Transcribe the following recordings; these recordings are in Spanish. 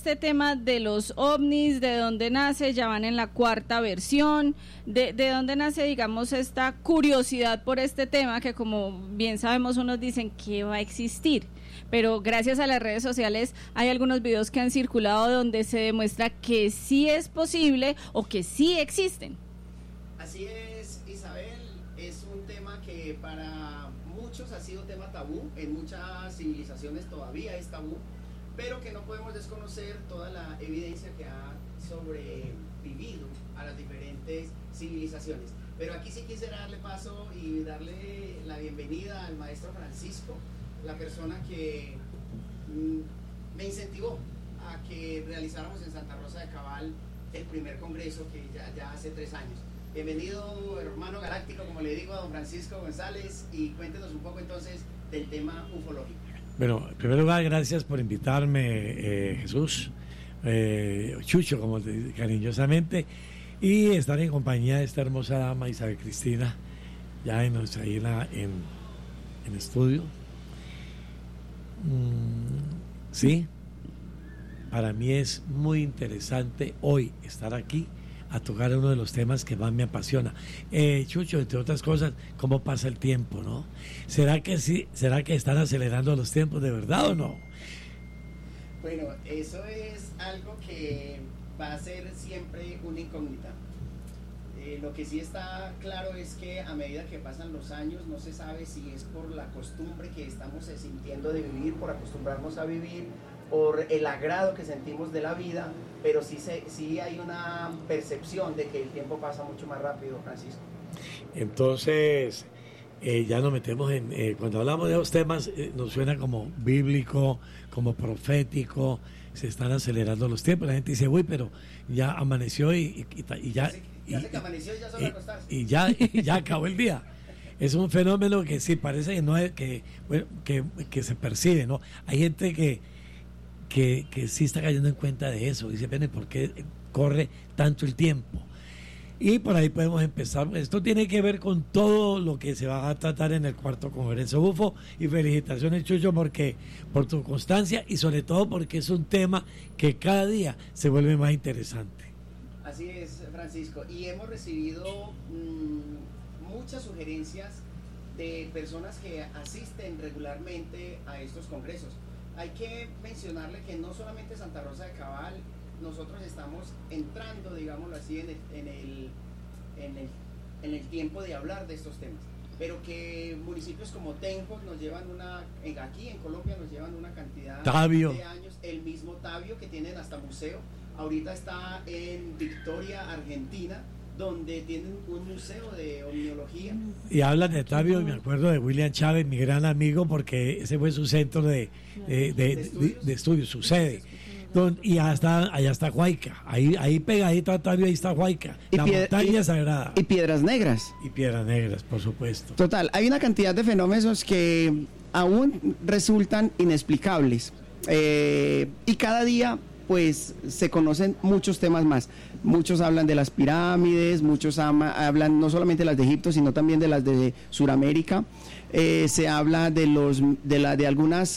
este tema de los ovnis, de dónde nace, ya van en la 4ª versión, de dónde nace, digamos, esta curiosidad por este tema que, como bien sabemos, unos dicen que va a existir, pero gracias a las redes sociales hay algunos videos que han circulado donde se demuestra que sí es posible o que sí existen. Así es, Isabel, es un tema que para muchos ha sido tema tabú, en muchas civilizaciones todavía es tabú, pero que no podemos desconocer toda la evidencia que ha sobrevivido a las diferentes civilizaciones. Pero aquí sí quisiera darle paso y darle la bienvenida al maestro Francisco, la persona que me incentivó a que realizáramos en Santa Rosa de Cabal el primer congreso, que ya hace 3 años. Bienvenido, hermano galáctico, como le digo, a don Francisco González, y cuéntenos un poco entonces del tema ufológico. Bueno, en primer lugar, gracias por invitarme, Jesús, Chucho, como te digo cariñosamente, y estar en compañía de esta hermosa dama, Isabel Cristina, ya en estudio. Sí, para mí es muy interesante hoy estar aquí a tocar uno de los temas que más me apasiona. Chucho, entre otras cosas, cómo pasa el tiempo, ¿no? ¿Será que sí? ¿Será que están acelerando los tiempos de verdad o no? Bueno, eso es algo que va a ser siempre una incógnita. Lo que sí está claro es que a medida que pasan los años no se sabe si es por la costumbre que estamos sintiendo de vivir, por acostumbrarnos a vivir, por el agrado que sentimos de la vida, pero sí hay una percepción de que el tiempo pasa mucho más rápido, Francisco. Entonces, ya nos metemos cuando hablamos de los temas, nos suena como bíblico, como profético, se están acelerando los tiempos, la gente dice, uy, pero ya amaneció y ya... Ya se que amaneció y ya son acostarse. Y ya acabó el día. Es un fenómeno que sí parece que no es que se percibe, ¿no? Hay gente que sí está cayendo en cuenta de eso. Dice, ven, ¿por qué corre tanto el tiempo? Y por ahí podemos empezar. Esto tiene que ver con todo lo que se va a tratar en el 4º Congreso UFO. Y felicitaciones, Chucho, por tu constancia y sobre todo porque es un tema que cada día se vuelve más interesante. Así es, Francisco, y hemos recibido muchas sugerencias de personas que asisten regularmente a estos congresos. Hay que mencionarle que no solamente Santa Rosa de Cabal, nosotros estamos entrando, digámoslo así, en el tiempo de hablar de estos temas, pero que municipios como Tenjo nos llevan aquí en Colombia nos llevan una cantidad de años, el mismo Tabio, que tienen hasta museo. Ahorita está en Victoria, Argentina, donde tienen un museo de ovniología. Y hablan de Tabio, y me acuerdo de William Chávez, mi gran amigo, porque ese fue su centro de estudios, su sede. Y allá está Huayca, ahí pegadito a Tabio, ahí está Huayca, la montaña sagrada. Y Piedras Negras. Y Piedras Negras, por supuesto. Total, hay una cantidad de fenómenos que aún resultan inexplicables. Y cada día pues se conocen muchos temas más. Muchos hablan de las pirámides, muchos hablan no solamente de las de Egipto, sino también de las de Sudamérica. Se habla de algunas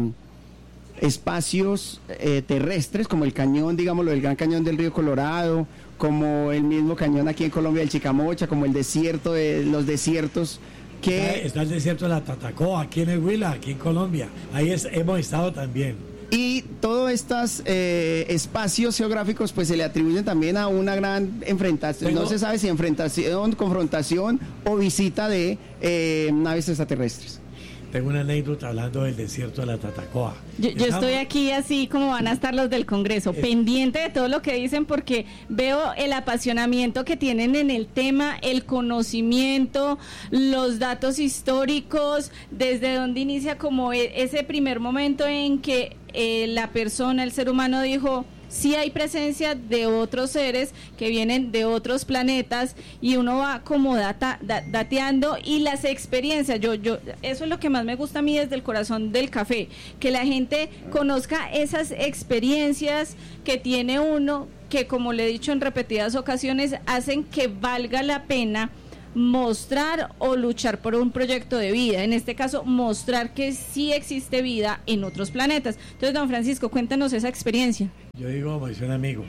espacios terrestres, como el cañón, digámoslo, el Gran Cañón del Río Colorado, como el mismo cañón aquí en Colombia, el Chicamocha, como el desierto de los desiertos. Está el desierto de la Tatacoa, aquí en el Huila, aquí en Colombia. Ahí hemos estado también. Y todos estos espacios geográficos pues se le atribuyen también a una gran enfrentación, no se sabe si confrontación o visita de naves extraterrestres. Tengo una anécdota hablando del desierto de la Tatacoa. Yo estoy aquí así como van a estar los del Congreso, pendiente de todo lo que dicen, porque veo el apasionamiento que tienen en el tema, el conocimiento, los datos históricos, desde donde inicia como ese primer momento en que la persona, el ser humano dijo, sí hay presencia de otros seres que vienen de otros planetas, y uno va como dateando, y las experiencias, yo eso es lo que más me gusta a mí desde el corazón del café, que la gente conozca esas experiencias que tiene uno, que como le he dicho en repetidas ocasiones, hacen que valga la pena mostrar o luchar por un proyecto de vida, en este caso mostrar que sí existe vida en otros planetas. Entonces, don Francisco, cuéntanos esa experiencia. Yo digo, como dice un amigo,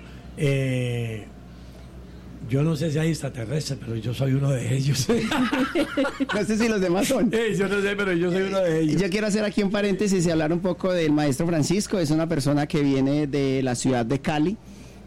yo no sé si hay extraterrestres, pero yo soy uno de ellos. No sé si los demás son. Yo no sé, pero yo soy uno de ellos. Yo quiero hacer aquí un paréntesis y hablar un poco del maestro Francisco. Es una persona que viene de la ciudad de Cali,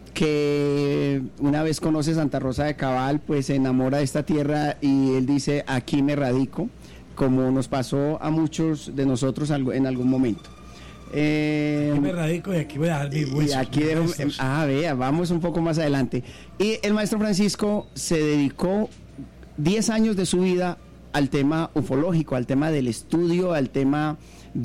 que una vez conoce Santa Rosa de Cabal, pues se enamora de esta tierra y él dice, aquí me radico, como nos pasó a muchos de nosotros en algún momento. Aquí me radico y aquí voy a dar mis huesos. Y aquí vea, vamos un poco más adelante. Y el maestro Francisco se dedicó 10 años de su vida al tema ufológico, al tema del estudio, al tema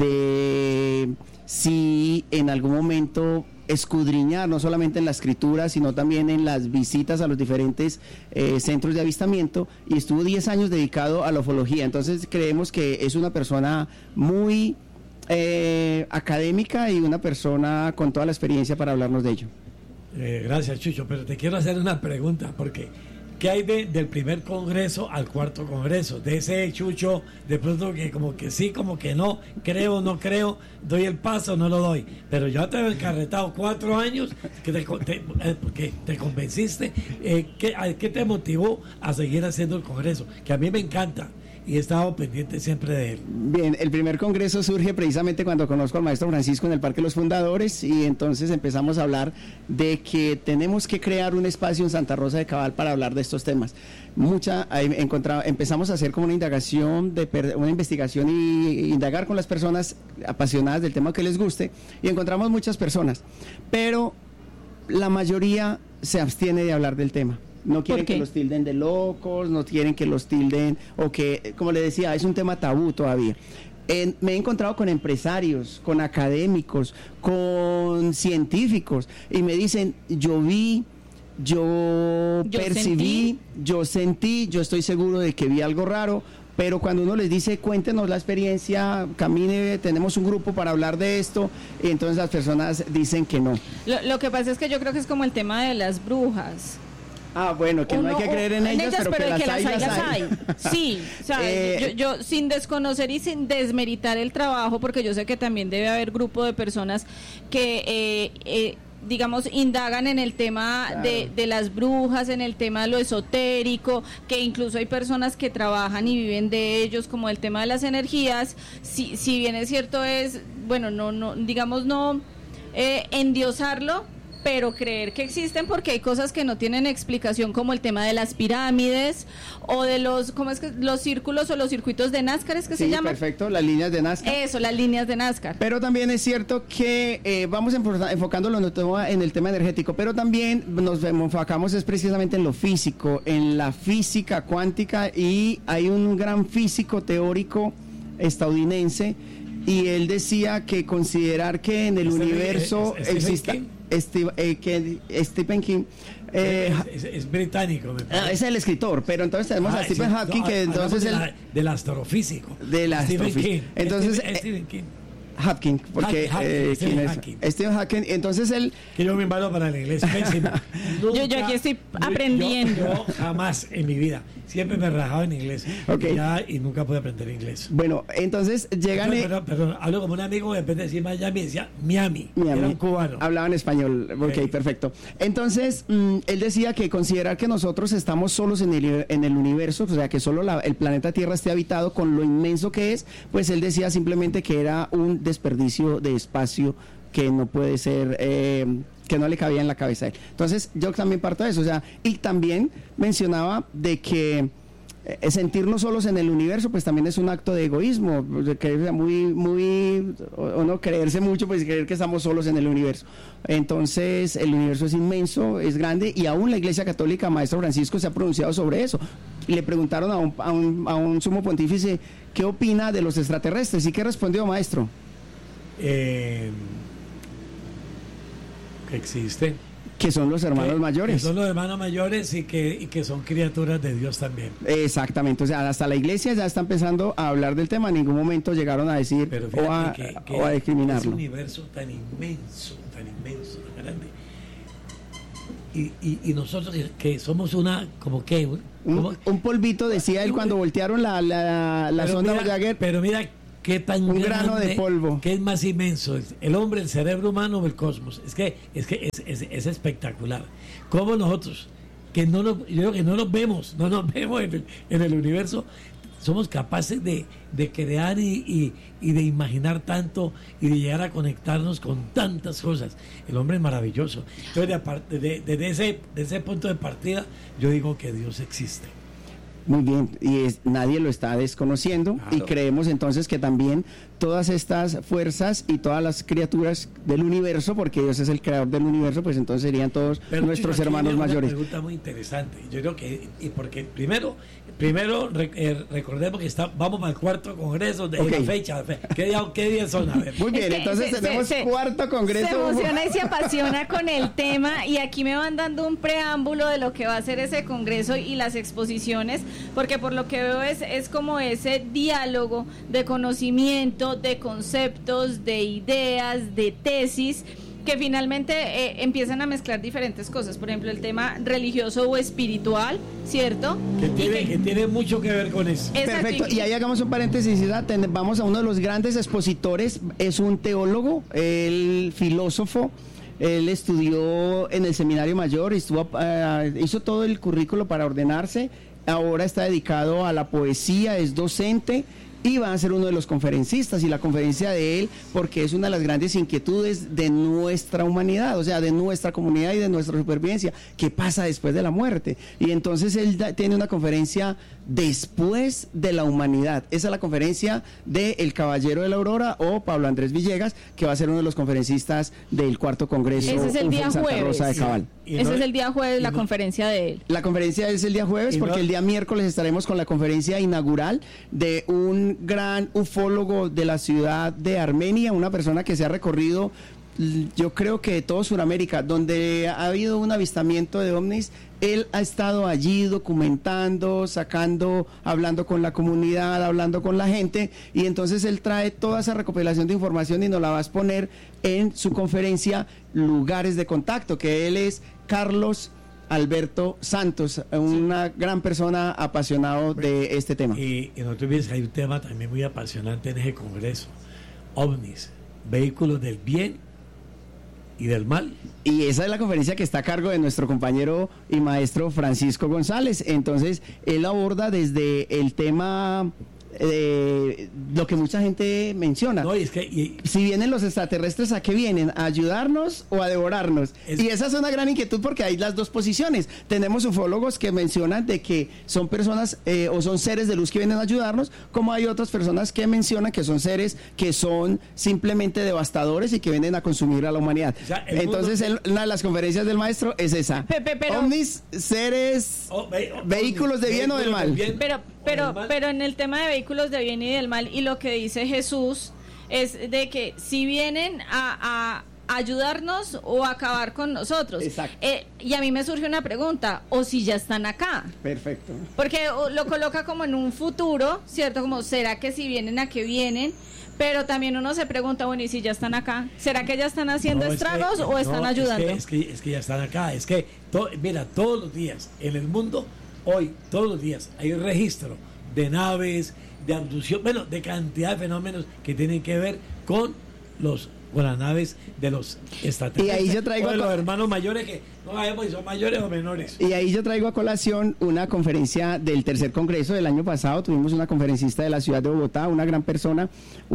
de si en algún momento escudriñar, no solamente en la escritura, sino también en las visitas a los diferentes centros de avistamiento, y estuvo 10 años dedicado a la ufología. Entonces creemos que es una persona muy académica y una persona con toda la experiencia para hablarnos de ello. Gracias, Chucho, pero te quiero hacer una pregunta, porque ¿qué hay del primer congreso al cuarto congreso? De ese Chucho, de pronto que como que sí, como que no, creo, no creo, doy el paso, no lo doy, pero ya te he encarretado 4 años porque te convenciste. ¿Qué te motivó a seguir haciendo el congreso? Que a mí me encanta y he estado pendiente siempre de él. Bien, el primer congreso surge precisamente cuando conozco al maestro Francisco en el Parque de los Fundadores, y entonces empezamos a hablar de que tenemos que crear un espacio en Santa Rosa de Cabal para hablar de estos temas. Empezamos a hacer como una indagación, una investigación y indagar con las personas apasionadas del tema que les guste, y encontramos muchas personas, pero la mayoría se abstiene de hablar del tema. No quieren que los tilden de locos, no quieren que los tilden, o que, como le decía, es un tema tabú todavía. Me he encontrado con empresarios, con académicos, con científicos, y me dicen, yo vi, yo percibí, yo sentí, yo estoy seguro de que vi algo raro. Pero cuando uno les dice, cuéntenos la experiencia, camine, tenemos un grupo para hablar de esto, y entonces las personas dicen que no. Lo que pasa es que yo creo que es como el tema de las brujas. Bueno, que no hay que creer en ellas, pero que las hay. Sí, ¿sabes? Yo sin desconocer y sin desmeritar el trabajo, porque yo sé que también debe haber grupo de personas que digamos, indagan en el tema, claro, de las brujas, en el tema de lo esotérico, que incluso hay personas que trabajan y viven de ellos, como el tema de las energías. Si bien es cierto, es, bueno, no digamos, no endiosarlo, pero creer que existen, porque hay cosas que no tienen explicación, como el tema de las pirámides o de los, ¿cómo es que? Los círculos o los circuitos de Nazca, ¿es que se llaman? Perfecto, las líneas de Nazca. Eso, las líneas de Nazca. Pero también es cierto que vamos enfocándolo en el tema energético, pero también nos enfocamos es precisamente en lo físico, en la física cuántica, y hay un gran físico teórico estadounidense, y él decía que considerar que en el universo exista... Stephen King es británico, me parece. Es el escritor, pero entonces tenemos a Stephen Hawking, que entonces del astrofísico, Stephen King. Entonces Stephen King. Hawking, porque Stephen Hawking, entonces él... Que yo me embalo para el inglés, pésimo. Yo aquí estoy aprendiendo. Yo jamás en mi vida, siempre me he rajado en inglés, y nunca pude aprender inglés. Bueno, entonces llegan... Perdón, hablo como un amigo, en vez de decir Miami, decía Miami. Era un cubano. Hablaban español, perfecto. Entonces, él decía que considerar que nosotros estamos solos en el universo, o sea, que solo el planeta Tierra esté habitado con lo inmenso que es, pues él decía simplemente que era un desperdicio de espacio que no puede ser, que no le cabía en la cabeza a él. Entonces yo también parto de eso, o sea, y también mencionaba de que sentirnos solos en el universo pues también es un acto de egoísmo, o no creerse mucho, pues creer que estamos solos en el universo. Entonces el universo es inmenso, es grande, y aún la Iglesia Católica, Maestro Francisco, se ha pronunciado sobre eso. Le preguntaron a un sumo pontífice qué opina de los extraterrestres, ¿y qué respondió, maestro? Que existen, que son los hermanos mayores. Que son los hermanos mayores y que son criaturas de Dios también. Exactamente, o sea, hasta la Iglesia ya está empezando a hablar del tema, en ningún momento llegaron a decir o a discriminarlo. Es un universo tan inmenso, tan grande, y nosotros que somos una, como que... Un polvito, decía él cuando voltearon la sonda Voyager. Pero mira qué tan un grande, grano de polvo. ¿Qué es más inmenso? ¿El hombre, el cerebro humano o el cosmos? Es que es espectacular. Como nosotros, que yo creo que no nos vemos en el universo, somos capaces de crear y de imaginar tanto y de llegar a conectarnos con tantas cosas. El hombre es maravilloso. Entonces, desde ese punto de partida, yo digo que Dios existe. Muy bien, y nadie lo está desconociendo, claro. Y creemos entonces que también todas estas fuerzas y todas las criaturas del universo, porque Dios es el creador del universo, pues entonces serían todos nuestros hermanos mayores. Una pregunta muy interesante. Yo creo que, y porque primero recordemos que vamos al cuarto congreso de la fecha. ¿Qué días son? A ver. Muy bien, entonces tenemos cuarto congreso. Se emociona y se apasiona con el tema, y aquí me van dando un preámbulo de lo que va a ser ese congreso y las exposiciones, porque por lo que veo es como ese diálogo de conocimiento, de conceptos, de ideas, de tesis, que finalmente empiezan a mezclar diferentes cosas. Por ejemplo, el tema religioso o espiritual, ¿cierto? Que tiene mucho que ver con eso. Perfecto, y ahí hagamos un paréntesis. Vamos a uno de los grandes expositores. Es un teólogo, el filósofo. Él estudió en el Seminario Mayor, hizo todo el currículo para ordenarse. Ahora está dedicado a la poesía, es docente y va a ser uno de los conferencistas, y la conferencia de él, porque es una de las grandes inquietudes de nuestra humanidad, o sea, de nuestra comunidad y de nuestra supervivencia. ¿Qué pasa después de la muerte? Y entonces él tiene una conferencia después de la humanidad. Esa es la conferencia de El Caballero de la Aurora, o Pablo Andrés Villegas, que va a ser uno de los conferencistas del cuarto congreso. Ese es el día jueves. Rosa de Cabal. Ese es el día jueves, la conferencia de él. La conferencia es el día jueves, porque el día miércoles estaremos con la conferencia inaugural de un gran ufólogo de la ciudad de Armenia, una persona que se ha recorrido, yo creo que todo Sudamérica, donde ha habido un avistamiento de ovnis. Él ha estado allí documentando, hablando con la comunidad, hablando con la gente, y entonces él trae toda esa recopilación de información y nos la va a exponer en su conferencia Lugares de Contacto, que él es Carlos Alberto Santos, una gran persona apasionado de este tema. Y no te olvides que hay un tema también muy apasionante en ese congreso: ovnis, vehículos del bien y del mal. Y esa es la conferencia que está a cargo de nuestro compañero y maestro Francisco González. Entonces él aborda desde el tema lo que mucha gente menciona. No, y es que, si vienen los extraterrestres, ¿a qué vienen? ¿A ayudarnos o a devorarnos? Y esa es una gran inquietud, porque hay las dos posiciones. Tenemos ufólogos que mencionan de que son personas o son seres de luz que vienen a ayudarnos, como hay otras personas que mencionan que son seres que son simplemente devastadores y que vienen a consumir a la humanidad. O sea, entonces una de las conferencias del maestro es esa: ovnis, seres, vehículos de bien o del mal. Pero en el tema de vehículos de bien y del mal, y lo que dice Jesús es de que si vienen a ayudarnos o a acabar con nosotros. Exacto. Y a mí me surge una pregunta: ¿o si ya están acá? Perfecto. Porque lo coloca como en un futuro, ¿cierto? Como, ¿será que si vienen, a qué vienen? Pero también uno se pregunta, bueno, ¿y si ya están acá? ¿Será que ya están haciendo estragos o están ayudando? Es que ya están acá. Es que, mira, todos los días en el mundo, hoy, todos los días, hay un registro de naves, de abducción, bueno, de cantidad de fenómenos que tienen que ver con las naves de los extraterrestres. Y ahí yo traigo los hermanos mayores, que no sabemos si son mayores o menores. Y ahí yo traigo a colación una conferencia del tercer congreso del año pasado. Tuvimos una conferencista de la ciudad de Bogotá, una gran persona,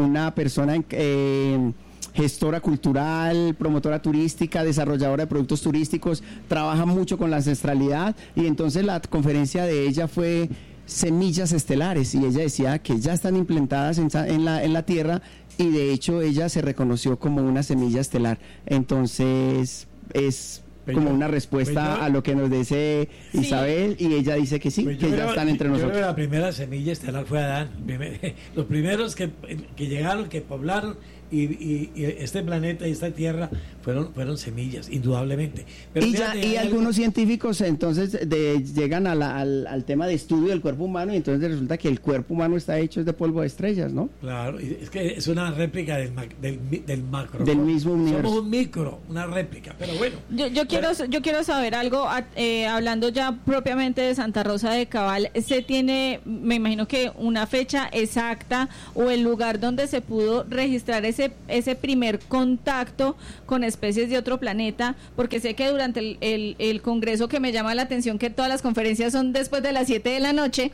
gestora cultural, promotora turística, desarrolladora de productos turísticos, trabaja mucho con la ancestralidad, y entonces la conferencia de ella fue semillas estelares, y ella decía que ya están implantadas en la Tierra, y de hecho ella se reconoció como una semilla estelar. Entonces es como una respuesta a lo que nos dice Isabel, y ella dice que sí, que ya están entre nosotros. Yo creo que la primera semilla estelar fue Adán. Los primeros que llegaron, que poblaron y este planeta y esta Tierra fueron semillas, indudablemente. Pero y fíjate, algunos científicos entonces llegan al tema de estudio del cuerpo humano y entonces resulta que el cuerpo humano está hecho de polvo de estrellas, ¿no? Claro, es que es una réplica del macro. Del mismo universo. Somos un micro, una réplica, pero bueno. Yo quiero saber algo, hablando ya propiamente de Santa Rosa de Cabal, ¿se tiene, me imagino que una fecha exacta o el lugar donde se pudo registrar ese primer contacto con especies de otro planeta? Porque sé que durante el congreso, que me llama la atención que todas las conferencias son después de las 7 de la noche.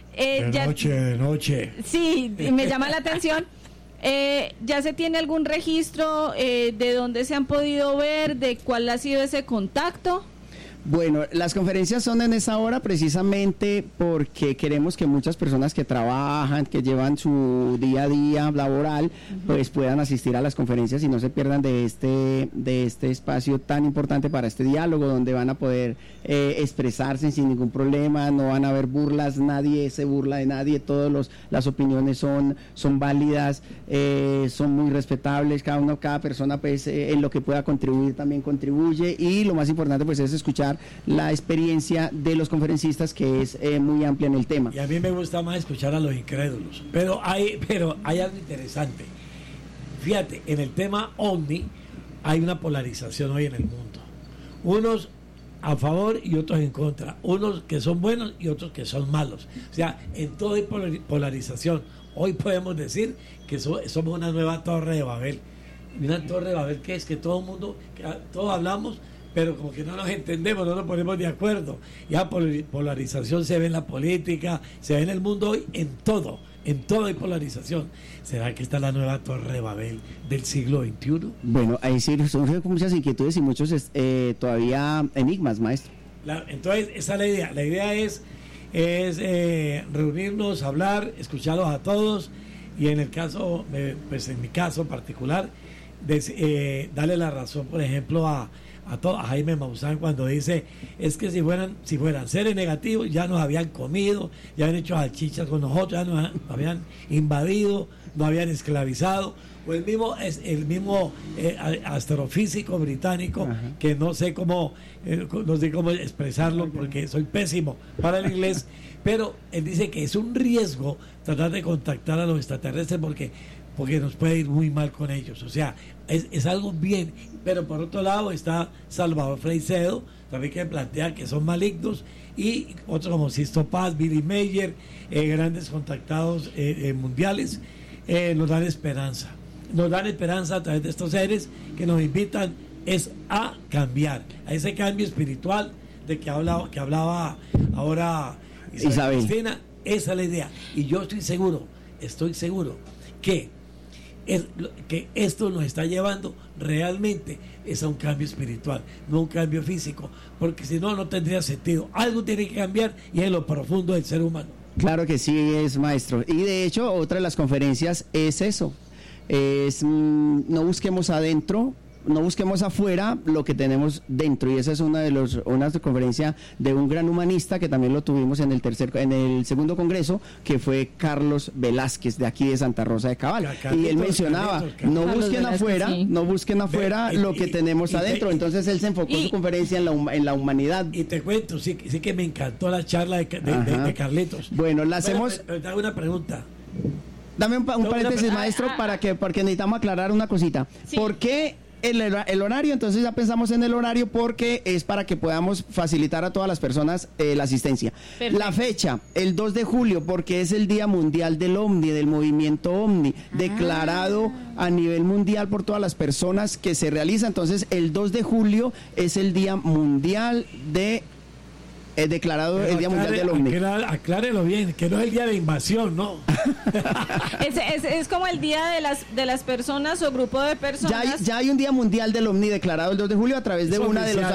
De noche. Sí, me llama la atención. ¿Ya se tiene algún registro de dónde se han podido ver, de cuál ha sido ese contacto? Bueno, las conferencias son en esa hora precisamente porque queremos que muchas personas que trabajan, que llevan su día a día laboral, pues puedan asistir a las conferencias y no se pierdan de este espacio tan importante para este diálogo, donde van a poder expresarse sin ningún problema, no van a haber burlas, nadie se burla de nadie, las opiniones son válidas, son muy respetables, cada persona pues en lo que pueda contribuir también contribuye, y lo más importante pues es escuchar la experiencia de los conferencistas, que es muy amplia en el tema. Y a mí me gusta más escuchar a los incrédulos, pero hay algo interesante. Fíjate, en el tema OVNI hay una polarización hoy en el mundo, unos a favor y otros en contra, unos que son buenos y otros que son malos. O sea, en todo hay polarización. Hoy podemos decir que somos una nueva Torre de Babel. Y una Torre de Babel que es que todo el mundo, todos hablamos, pero como que no nos entendemos, no nos ponemos de acuerdo. Ya polarización se ve en la política, se ve en el mundo hoy, en todo hay polarización. ¿Será que esta es la nueva Torre de Babel del siglo XXI? Bueno, ahí sí surgen muchas inquietudes y muchos todavía enigmas, maestro. Entonces, esa es la idea. La idea es reunirnos, hablar, escucharlos a todos, y en el caso, pues en mi caso particular, darle la razón, por ejemplo, a Jaime Maussan, cuando dice, es que si fueran seres negativos ya nos habían comido, ya habían hecho salchichas con nosotros, ya nos habían invadido, nos habían esclavizado. O el mismo astrofísico británico, que no sé cómo expresarlo porque soy pésimo para el inglés, pero él dice que es un riesgo tratar de contactar a los extraterrestres porque nos puede ir muy mal con ellos. O sea, es algo bien. Pero por otro lado está Salvador Freixedo, también, que plantea que son malignos, y otros como Sisto Paz, Billy Mayer, grandes contactados mundiales, nos dan esperanza a través de estos seres que nos invitan a cambiar, a ese cambio espiritual de que hablaba ahora Isabel Cristina. Esa es la idea, y yo estoy seguro que esto nos está llevando realmente es a un cambio espiritual, no un cambio físico, porque si no tendría sentido. Algo tiene que cambiar, y en lo profundo del ser humano. Claro que sí es, maestro. Y de hecho, otra de las conferencias es eso, no busquemos adentro, no busquemos afuera lo que tenemos dentro, y esa es una conferencia de un gran humanista que también lo tuvimos en el segundo congreso, que fue Carlos Velázquez, de aquí de Santa Rosa de Cabal. Y él mencionaba, no busquen afuera lo que tenemos adentro. Entonces él se enfocó su conferencia en la humanidad. Y te cuento, sí que me encantó la charla de Carlitos. Bueno, la hacemos. Pero te hago una pregunta. Dame un paréntesis, maestro, porque necesitamos aclarar una cosita. Sí. ¿Por qué el horario? Entonces ya pensamos en el horario porque es para que podamos facilitar a todas las personas la asistencia. Perfecto. La fecha, el 2 de julio, porque es el Día Mundial del OVNI, del movimiento OVNI, declarado a nivel mundial por todas las personas que se realiza. Entonces el 2 de julio es el Día Mundial declarado el Día Mundial del OVNI. Aclárelo bien, que no es el día de invasión, ¿no? es como el día de las personas o grupo de personas. Ya hay un Día Mundial del OVNI declarado el 2 de julio a través de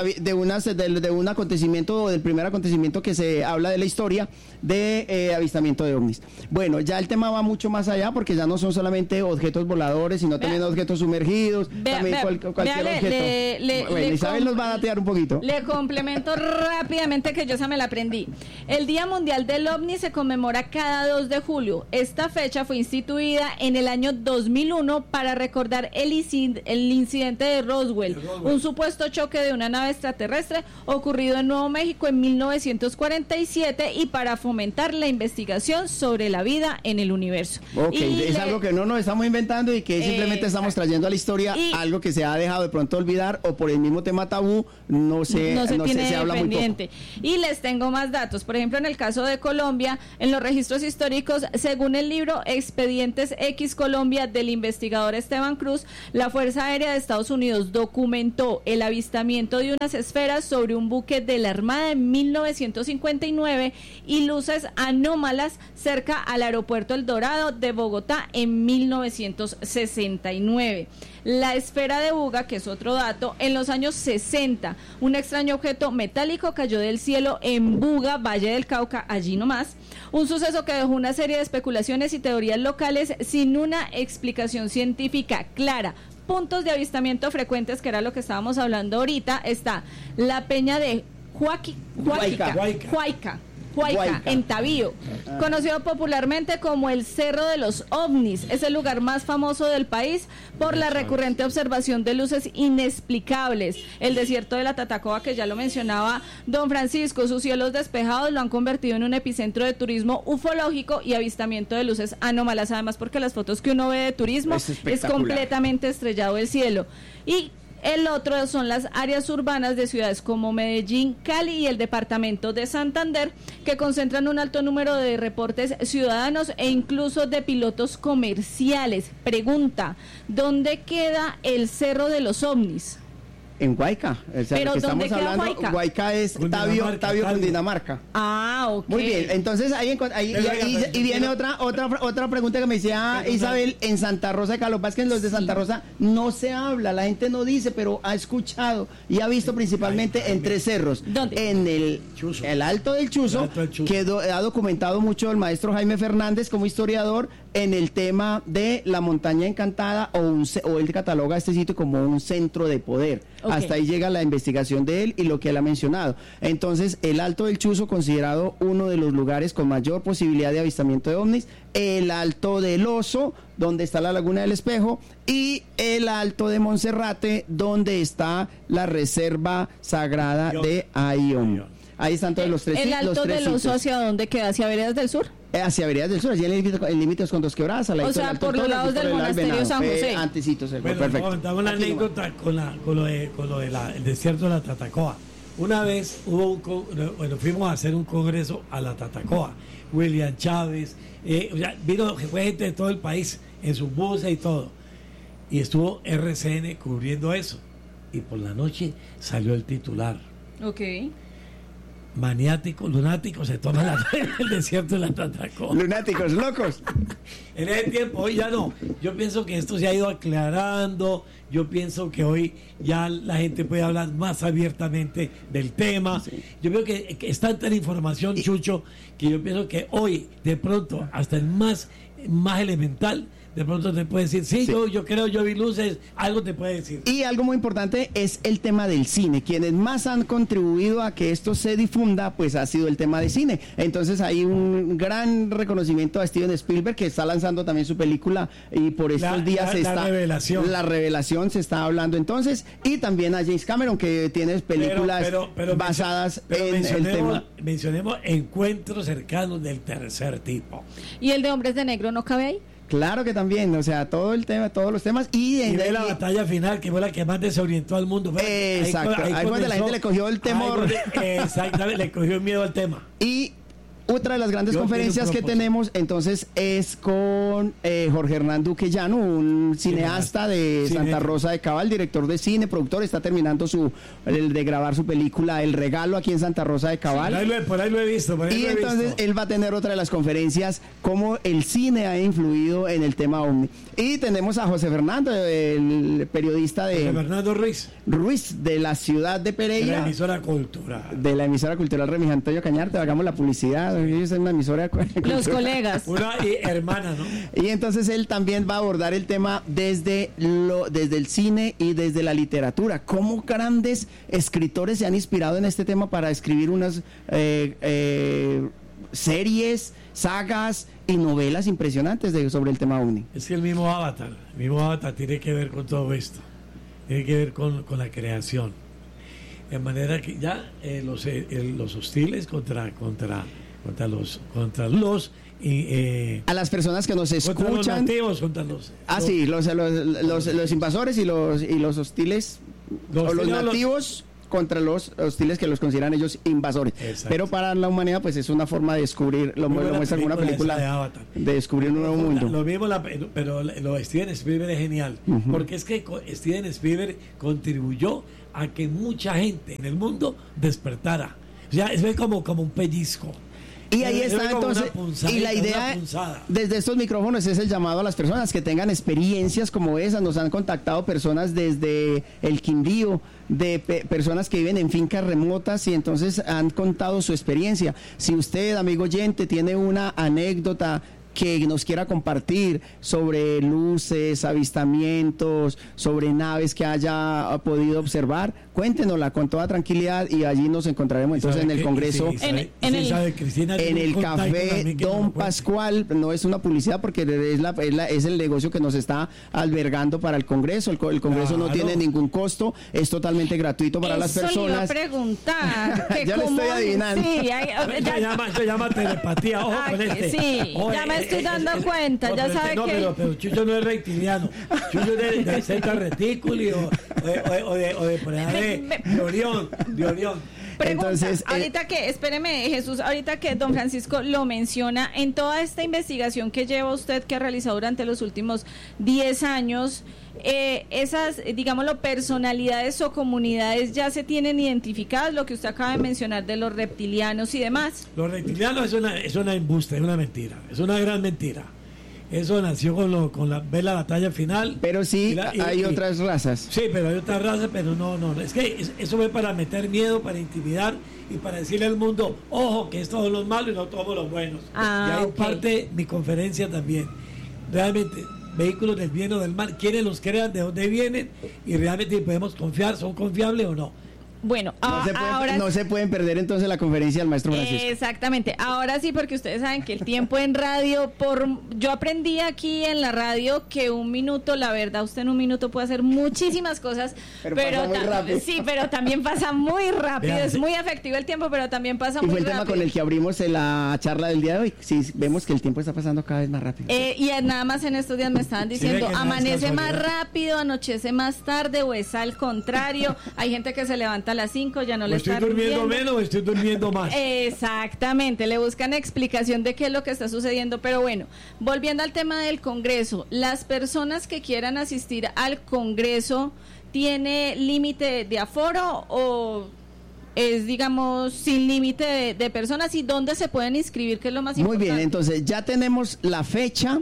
un acontecimiento, o del primer acontecimiento que se habla de la historia de avistamiento de ovnis. Bueno, ya el tema va mucho más allá, porque ya no son solamente objetos voladores, sino también objetos sumergidos, también cualquier objeto. Isabel nos va a datear un poquito. Le complemento rápidamente, que yo yo esa me la aprendí. El Día Mundial del OVNI se conmemora cada 2 de julio. Esta fecha fue instituida en el año 2001 para recordar el incidente de Roswell, un supuesto choque de una nave extraterrestre ocurrido en Nuevo México en 1947 y para fomentar la investigación sobre la vida en el universo. Ok, es algo que no nos estamos inventando y que simplemente estamos trayendo a la historia algo que se ha dejado de pronto olvidar o por el mismo tema tabú no se habla muy poco. Y les tengo más datos. Por ejemplo, en el caso de Colombia, en los registros históricos, según el libro Expedientes X Colombia del investigador Esteban Cruz, la Fuerza Aérea de Estados Unidos documentó el avistamiento de unas esferas sobre un buque de la Armada en 1959 y luces anómalas cerca al aeropuerto El Dorado de Bogotá en 1969. La esfera de Buga, que es otro dato, en los años 60, un extraño objeto metálico cayó del cielo en Buga, Valle del Cauca, allí nomás, un suceso que dejó una serie de especulaciones y teorías locales sin una explicación científica clara. Puntos de avistamiento frecuentes, que era lo que estábamos hablando ahorita, está la peña de Huayca, en Tabío, conocido popularmente como el Cerro de los OVNIs. Es el lugar más famoso del país por la recurrente observación de luces inexplicables. El desierto de la Tatacoa, que ya lo mencionaba don Francisco, sus cielos despejados lo han convertido en un epicentro de turismo ufológico y avistamiento de luces anómalas, además porque las fotos que uno ve de turismo es completamente estrellado el cielo. Y el otro son las áreas urbanas de ciudades como Medellín, Cali y el departamento de Santander, que concentran un alto número de reportes ciudadanos e incluso de pilotos comerciales. Pregunta, ¿dónde queda el Cerro de los OVNIs? En Huayca, o sea, ¿pero que dónde estamos queda hablando, Huayca? Huayca es Tabio, Cundinamarca. Ah, ok. Muy bien, entonces ahí viene otra pregunta que me decía Isabel. En Santa Rosa de Calopaz, que en los de Santa Rosa no se habla, la gente no dice, pero ha escuchado y ha visto principalmente en 3 cerros. ¿Dónde? En el Alto del Chuzo, que ha documentado mucho el maestro Jaime Fernández como historiador en el tema de la montaña encantada, o él cataloga este sitio como un centro de poder. Okay. Hasta ahí llega la investigación de él y lo que él ha mencionado. Entonces, el Alto del Chuzo, considerado uno de los lugares con mayor posibilidad de avistamiento de ovnis, el Alto del Oso, donde está la Laguna del Espejo, y el Alto de Monserrate, donde está la Reserva Sagrada de Ayllón. Ahí están todos los tres. ¿El Alto del Oso hacia dónde queda? ¿Hacia Veredas del Sur? Hacia Veredas del Sur, allí en límites con Dos Quebradas. O sea, por los lados del monasterio San José. Antecitos, perfecto. Comentaba una anécdota con el desierto de la Tatacoa. Una vez fuimos a hacer un congreso a la Tatacoa. William Chávez, fue gente de todo el país en sus buses y todo. Y estuvo RCN cubriendo eso. Y por la noche salió el titular. Ok. Maniáticos, lunáticos se toman en el desierto de la Tatacoa. Lunáticos, locos. En ese tiempo, hoy ya no. Yo pienso que esto se ha ido aclarando. Yo pienso que hoy ya la gente puede hablar más abiertamente del tema. Sí. Yo veo que es tanta la información, Chucho, que yo pienso que hoy, de pronto, hasta el más elemental, de pronto te puede decir, sí. Yo creo, yo vi luces, algo te puede decir. Y algo muy importante es el tema del cine. Quienes más han contribuido a que esto se difunda, pues ha sido el tema de cine. Entonces hay un gran reconocimiento a Steven Spielberg, que está lanzando también su película, y por estos días la revelación se está hablando entonces, y también a James Cameron, que tiene películas basadas en el tema. Mencionemos encuentros cercanos del tercer tipo. ¿Y el de Hombres de Negro no cabe ahí? Claro que también, o sea, todo el tema, todos los temas y de la batalla final, que fue la que más desorientó al mundo. Exacto, ahí cuando la gente le cogió el temor. Exactamente, le cogió el miedo al tema. Y otra de las grandes conferencias que tenemos entonces es con Jorge Hernán Duque Llano, un cineasta de Santa Rosa de Cabal, director de cine, productor, está terminando de grabar su película El Regalo aquí en Santa Rosa de Cabal. Por ahí lo he visto. Y entonces él va a tener otra de las conferencias, cómo el cine ha influido en el tema OVNI. Y tenemos a José Fernando, el periodista de... José Fernando Ruiz, de la ciudad de Pereira. De la emisora cultural. De la emisora cultural Remigio Antonio Cañarte, hagamos la publicidad. ellos en una emisora. Los colegas. Una hermana, ¿no? Y entonces él también va a abordar el tema desde el cine y desde la literatura. ¿Cómo grandes escritores se han inspirado en este tema para escribir unas series, sagas y novelas impresionantes sobre el tema ovni? Es que el mismo Avatar tiene que ver con todo esto, tiene que ver con la creación, de manera que ya los hostiles contra los a las personas que nos escuchan, contra los nativos, contra los los invasores y los hostiles los nativos contra los hostiles que los consideran ellos invasores. Exacto. Pero para la humanidad pues es una forma de descubrir, lo muestra alguna película de descubrir un nuevo mundo. Lo mismo, pero lo de Steven Spielberg es genial, porque es que Steven Spielberg contribuyó a que mucha gente en el mundo despertara. O sea, es como un pellizco. Y ahí está entonces, y la idea desde estos micrófonos es el llamado a las personas que tengan experiencias como esas. Nos han contactado personas desde el Quindío, de personas que viven en fincas remotas y entonces han contado su experiencia. Si usted, amigo oyente, tiene una anécdota que nos quiera compartir sobre luces, avistamientos, sobre naves que haya podido observar, cuéntenosla con toda tranquilidad y allí nos encontraremos entonces en el Congreso, en el Café Don Pascual. No es una publicidad porque es el negocio que nos está albergando para el Congreso. El Congreso no tiene ningún costo, es totalmente gratuito para las personas. Le iba a preguntar. Ya lo estoy adivinando. Sí, se llama telepatía. Ojo con este. Sí, ya me estoy dando cuenta, ya sabe que... Pero Chucho no es reptiliano. Chucho es de Zeta Reticuli o de por allá de Orión. Pregunta, entonces, ahorita que, espéreme Jesús, ahorita que don Francisco lo menciona, en toda esta investigación que lleva usted, que ha realizado durante los últimos 10 años, esas, digámoslo, personalidades o comunidades ya se tienen identificadas, lo que usted acaba de mencionar de los reptilianos y demás. Los reptilianos es una embuste, es una mentira, es una gran mentira. Eso nació con la batalla final. Pero sí, hay otras razas. Sí, pero hay otras razas, pero no. Es que eso fue para meter miedo, para intimidar y para decirle al mundo, ojo, que es todos los malos y no todos los buenos. Y ahí parte mi conferencia también. Realmente, vehículos del bien o del mal, quienes los crean, de dónde vienen y realmente podemos confiar, ¿son confiables o no? Bueno, no se pueden perder entonces la conferencia del maestro Francisco. Exactamente, ahora sí, porque ustedes saben que el tiempo en radio, yo aprendí aquí en la radio que un minuto, la verdad, usted en un minuto puede hacer muchísimas cosas, pero pasa muy rápido. Sí, pero también pasa muy rápido, es muy efectivo el tiempo, pero también pasa muy rápido. Y fue el tema con el que abrimos la charla del día de hoy. Sí, vemos que el tiempo está pasando cada vez más rápido. Y nada más en estos días me estaban diciendo, amanece más rápido, anochece más tarde o es al contrario. Hay gente que se levanta a las 5, ya no le está durmiendo menos o estoy durmiendo más. Exactamente, le buscan explicación de qué es lo que está sucediendo, pero bueno, volviendo al tema del Congreso, las personas que quieran asistir al Congreso, ¿tiene límite de aforo o es, digamos, sin límite de personas? ¿Y dónde se pueden inscribir, que es lo más importante? Muy bien, entonces ya tenemos la fecha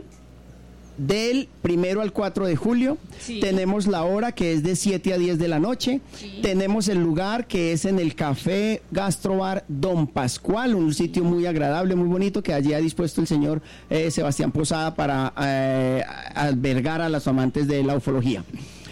del 1 al 4 de julio, sí. Tenemos la hora que es de 7 a 10 de la noche, sí. Tenemos el lugar que es en el Café Gastrobar Don Pascual, un sitio muy agradable, muy bonito, que allí ha dispuesto el señor Sebastián Posada para albergar a los amantes de la ufología.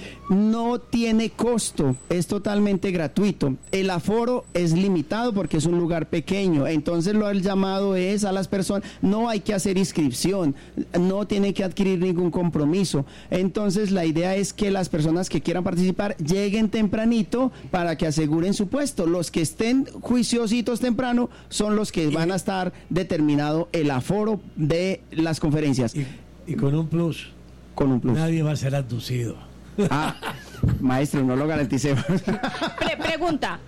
No tiene costo, es totalmente gratuito. El aforo es limitado porque es un lugar pequeño. Entonces el llamado es a las personas, no hay que hacer inscripción, no tienen que adquirir ningún compromiso. Entonces la idea es que las personas que quieran participar lleguen tempranito para que aseguren su puesto. Los que estén juiciositos temprano son los que van a estar determinado el aforo de las conferencias. Y con un plus. Con un plus. Nadie va a ser abducido. Maestro, no lo garanticemos. Pregunta,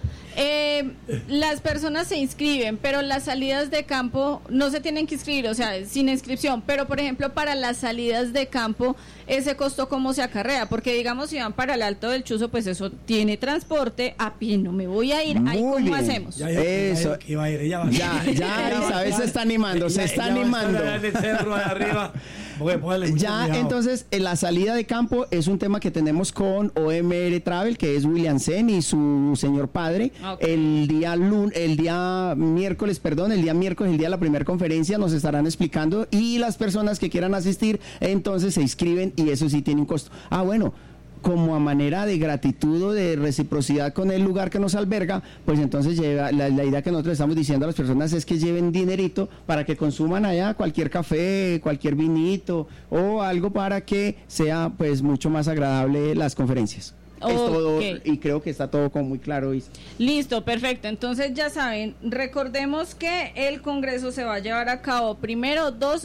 las personas se inscriben, pero las salidas de campo no se tienen que inscribir, o sea, sin inscripción, pero por ejemplo para las salidas de campo, ese costo ¿cómo se acarrea? Porque digamos si van para el Alto del Chuzo, pues eso tiene transporte, a pie no me voy a ir, ahí ¿cómo hacemos? Eso, ya Isabel se está animando, se está animando. En el cerro de arriba. Ya, entonces, la salida de campo es un tema que tenemos con OMR Travel, que es William Sen y su señor padre. Okay. El día miércoles, el día de la primera conferencia, nos estarán explicando, y las personas que quieran asistir, entonces se inscriben, y eso sí tiene un costo. Bueno, como a manera de gratitud o de reciprocidad con el lugar que nos alberga, pues entonces la idea que nosotros estamos diciendo a las personas es que lleven dinerito para que consuman allá cualquier café, cualquier vinito o algo, para que sea pues mucho más agradable las conferencias. Okay. Es todo, y creo que está todo como muy claro. Listo, perfecto. Entonces ya saben, recordemos que el Congreso se va a llevar a cabo 1, 2,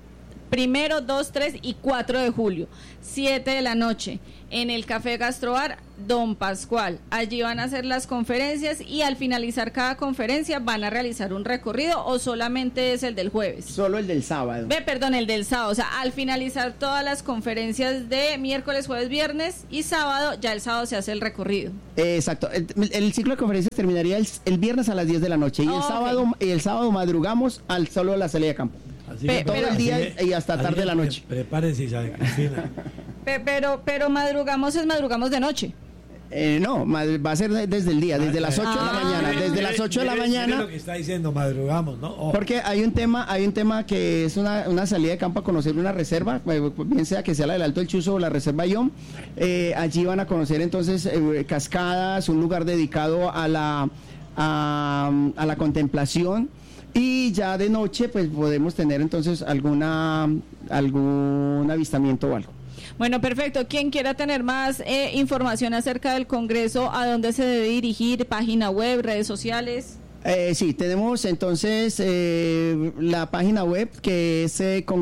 3 y 4 de julio, 7 de la noche, en el Café Gastrobar Don Pascual. Allí van a hacer las conferencias, y al finalizar cada conferencia van a realizar un recorrido, o solamente es el del jueves. Solo el del sábado. El del sábado. O sea, al finalizar todas las conferencias de miércoles, jueves, viernes y sábado, ya el sábado se hace el recorrido. Exacto. El ciclo de conferencias terminaría el viernes a las 10 de la noche, y el sábado madrugamos solo a la salida de campo. Todo el día y hasta tarde de la noche. Prepárense, Isabel Cristina. Pero madrugamos de noche. No, va a ser desde el día, desde las 8 de la mañana. Desde las 8 de la mañana. Lo que está diciendo, madrugamos, ¿no? Porque hay un tema que es una salida de campo a conocer una reserva, bien sea que sea la del Alto del Chuzo o la Reserva Iom. Allí van a conocer entonces cascadas, un lugar dedicado a la contemplación. Y ya de noche pues podemos tener entonces algún avistamiento o algo. Bueno, perfecto. Quien quiera tener más información acerca del Congreso, ¿a dónde se debe dirigir? ¿Página web, redes sociales? Sí, tenemos entonces la página web, que es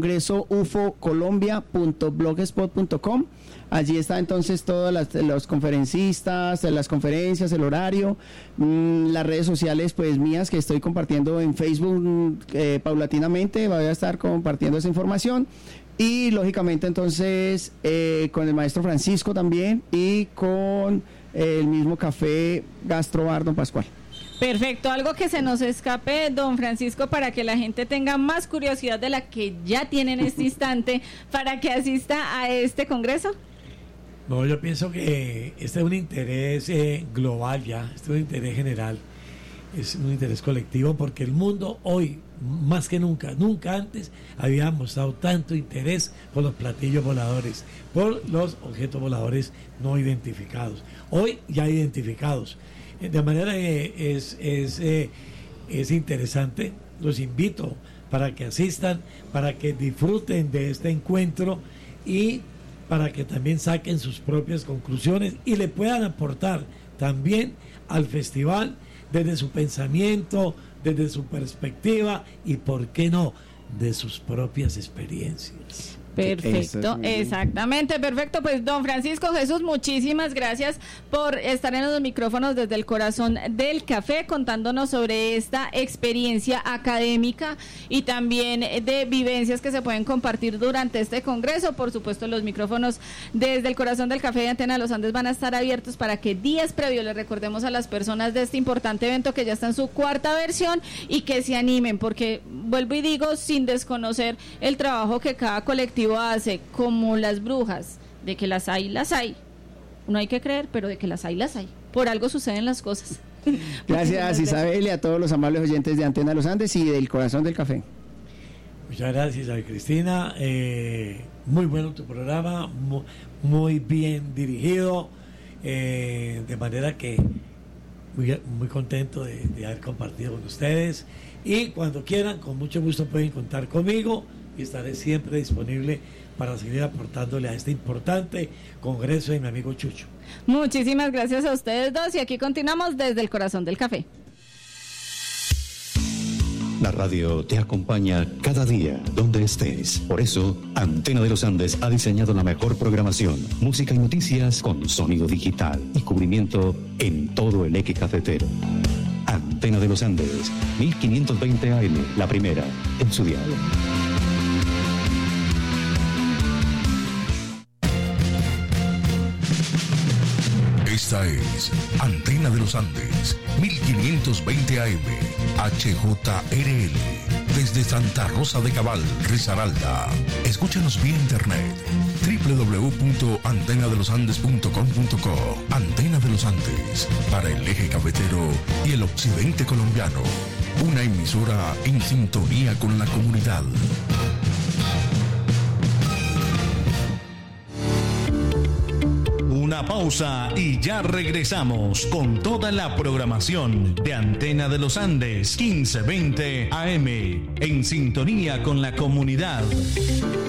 congresoufocolombia.blogspot.com. Allí está entonces todos los conferencistas, las conferencias, el horario, las redes sociales pues mías, que estoy compartiendo en Facebook paulatinamente. Voy a estar compartiendo esa información, y lógicamente entonces con el maestro Francisco también, y con el mismo Café Gastrobar Don Pascual. Perfecto. ¿Algo que se nos escape, don Francisco, para que la gente tenga más curiosidad de la que ya tiene en este instante para que asista a este congreso? No, yo pienso que este es un interés global ya, este es un interés general, es un interés colectivo, porque el mundo hoy, más que nunca antes, había mostrado tanto interés por los platillos voladores, por los objetos voladores no identificados, hoy ya identificados. De manera que es interesante. Los invito para que asistan, para que disfruten de este encuentro, y para que también saquen sus propias conclusiones y le puedan aportar también al festival desde su pensamiento, desde su perspectiva, y por qué no, de sus propias experiencias. Perfecto, exactamente, perfecto. Pues don Francisco Jesús, muchísimas gracias por estar en los micrófonos desde el corazón del café, contándonos sobre esta experiencia académica y también de vivencias que se pueden compartir durante este congreso. Por supuesto, los micrófonos desde el corazón del café de Antena de los Andes van a estar abiertos para que días previos les recordemos a las personas de este importante evento, que ya está en su 4ª versión, y que se animen, porque vuelvo y digo, sin desconocer el trabajo que cada colectivo hace, como las brujas, de que las hay, no hay que creer, pero de que las hay, por algo suceden las cosas. Gracias, Isabel, y a todos los amables oyentes de Antena de los Andes y del corazón del café. Muchas gracias, Isabel Cristina, muy bueno tu programa, muy bien dirigido, de manera que muy contento de haber compartido con ustedes, y cuando quieran, con mucho gusto pueden contar conmigo, y estaré siempre disponible para seguir aportándole a este importante congreso de mi amigo Chucho. Muchísimas gracias a ustedes dos, y aquí continuamos desde el corazón del café. La radio te acompaña cada día donde estés. Por eso, Antena de los Andes ha diseñado la mejor programación, música y noticias con sonido digital y cubrimiento en todo el eje cafetero. Antena de los Andes, 1520 AM, la primera en su dial. Esta es Antena de los Andes, 1520 AM, HJRL. desde Santa Rosa de Cabal, Risaralda. Escúchanos vía internet www.antenadelosandes.com.co. Antena de los Andes, para el eje cafetero y el occidente colombiano. Una emisora en sintonía con la comunidad. Una pausa y ya regresamos con toda la programación de Antena de los Andes 1520 AM, en sintonía con la comunidad.